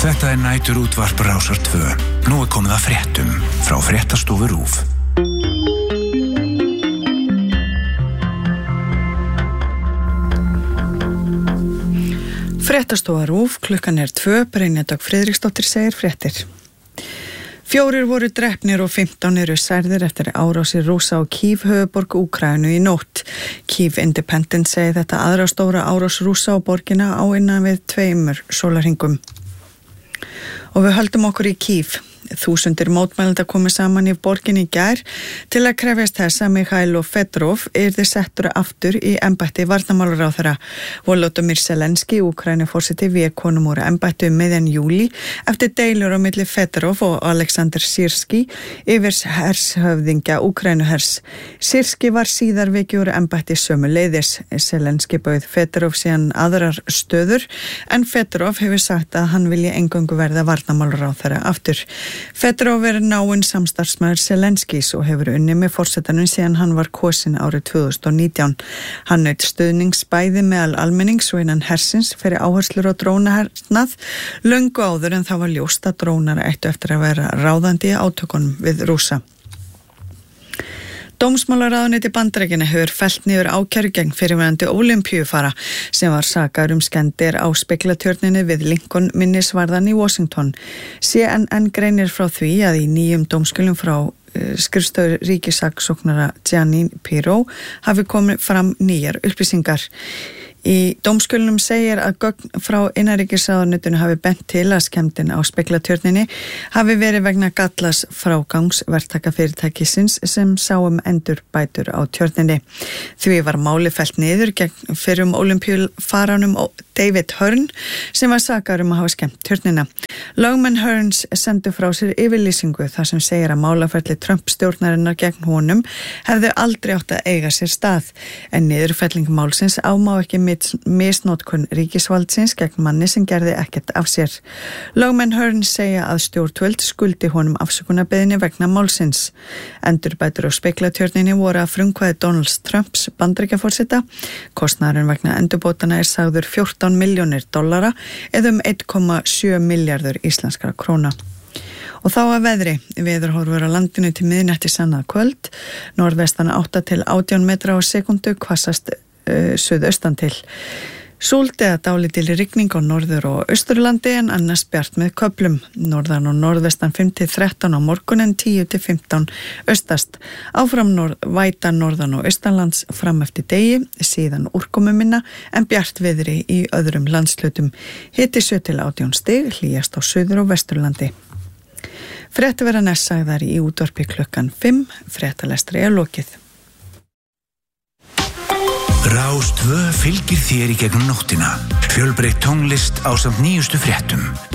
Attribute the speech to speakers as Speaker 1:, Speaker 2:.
Speaker 1: Þetta nætur útvarp Rásar 2. Nú komið að fréttum frá fréttastofu RÚV.
Speaker 2: Fréttastofa RÚV, klukkan 2, Brynja Dögg Friðriksdóttir segir fréttir. 4 voru drepnir og 15 eru særðir eftir árásir Rússa á Kyiv, höfuðborg Úkraínu í nótt. Kyiv Independent segir þetta aðra stóra árás Rússa á borgina á innan við 2 sólarhringum. Og við höldum okkur í Kyiv. Þúsundir mótmælenda komu saman í borginni í gær til að krefjast þess að Mikhailo Fedorov yrði settur aftur í embætti varnarmálaráðherra. Volodymyr Zelenský, Úkraínuforseti, vék honum úr embætti miðjan júlí eftir deilur á milli Fedorov og Alexander Syrský yfir hershöfðingja Úkraínuhers. Syrský var síðar vikið úr embætti sömuleiðis. Zelenský bauð Fedorov síðan aðrar stöður en Fedorov hefur sagt að hann vilji eingöngu verða varnarmálaráðherra aftur. Fedorov er náinn samstarfsmaður Zelenskís og hefur unnið með forsetanum síðan hann var kosinn árið 2019. Hann naut stuðnings bæði meðal almennings og innan hersins fyrir áherslur á drónahernað löngu áður en það var ljóst að drónar ættu eftir að vera ráðandi í átökunum við Rússa. Dómsmálaráðuneyti Bandaríkjanna hefur fellt niður ákæru gegn fyrrverandi ólympíufara sem var sakaður skemmdir á speglatjörninni við Lincoln minnisvarðan í Washington. CNN greinir frá því að í nýjum dómskjölum frá skrifstofu ríkissaksóknara Gianni Pirro hafi komið fram nýjar upplýsingar. Í dómskjölunum segir að gögn frá innanríkisráðuneytinu hafi bent til að skemmdin á speglatjörninni hafi verið vegna gallas frágangs verktakafyrirtækisins sem sá endurbætur á tjörninni. Því var máli fellt niður gegn fyrrum ólympíufaranum David Hearn sem var sakaður að hafa skemmt tjörnina. Lögmenn Hearns sendu frá sér yfirlýsingu þar sem segir að málaferli Trump-stjórnarinnar gegn honum hefðu aldrei átt að eiga sér stað en niðurfelling málsins ámá ekki misnotkun ríkisvaldsins gegn manni sem gerði ekkert af sér. Lögmenn Hearns segja að stjórnvöld skuldi honum afsökunarbeiðni vegna málsins. Endurbætur á speglatjörninni voru að frumkvæði Donald Trumps Bandaríkjaforseta. Kostnaðurinn vegna endurbótana er sagður $14 milljónir eða 1,7 milljarður íslenskra króna. Og þá að veðri. Veðurhorfur á landinu til miðnætti annað kvöld. Norðvestan 8 til 18 metra á sekundu, hvassast suðaustan til. Súld eða dálítil rigning á norður- og austurlandi en annars bjart með köflum. Norðan og norðvestan 5 til 13 á morgun en 10 til 15 austast. Áfram væta norðan og austanlands fram eftir degi, síðan úrkomuminna en bjart veðri í öðrum landshlutum. Hiti 7 til 18 stig, hlýjast á suður- og vesturlandi. Fréttir verða næst sagðar í útvarpi klukkan 5. Fréttalestri er lokið.
Speaker 1: Rás 2 fylgir þér í gegnum nóttina. Fjölbreytt tónlist ásamt nýjustu fréttum.